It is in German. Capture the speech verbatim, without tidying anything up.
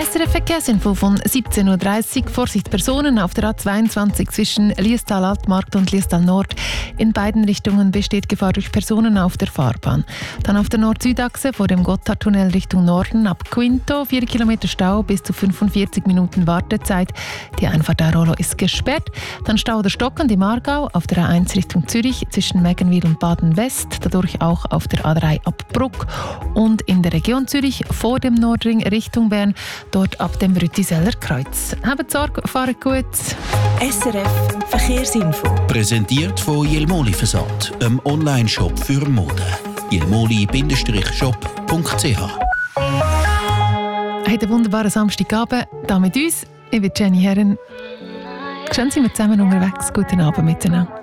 S R F-Verkehrsinfo von siebzehn Uhr dreißig. Vorsicht Personen auf der A zweiundzwanzig zwischen Liestal Altmarkt und Liestal Nord. In beiden Richtungen besteht Gefahr durch Personen auf der Fahrbahn. Dann auf der Nord-Süd-Achse vor dem Gotthardtunnel Richtung Norden ab Quinto. vier Kilometer Stau, bis zu fünfundvierzig Minuten Wartezeit. Die Einfahrt Aarolo ist gesperrt. Dann Stau der Stockend im Aargau auf der A eins Richtung Zürich zwischen Meggenwil und Baden-West. Dadurch auch auf der A drei ab Bruck. Und in der Region Zürich vor dem Nordring Richtung Bern, dort ab dem Rütiseller Kreuz. Habt Sorge, fahrt gut. S R F Verkehrsinfo. Präsentiert von Jelmoli Versand, einem Online-Shop für Mode. jelmoli Shop punkt c h. Habt einen wunderbaren Samstagabend hier mit uns. Ich bin Jenny Herren. Schön sind wir zusammen unterwegs. Guten Abend miteinander.